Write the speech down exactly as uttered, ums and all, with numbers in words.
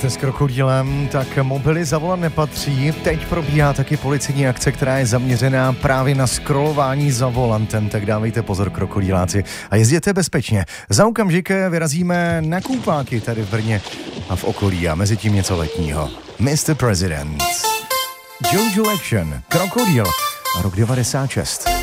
s krokodýlem, tak mobily za volant nepatří. Teď probíhá taky policejní akce, která je zaměřená právě na scrollování za volantem, tak dávejte pozor, krokodýláci, a jezděte bezpečně. Za okamžik vyrazíme na Koupáky tady v Brně a v okolí a mezi tím něco letního. mister President, Jojo Action, Krokodýl, rok devadesát šest.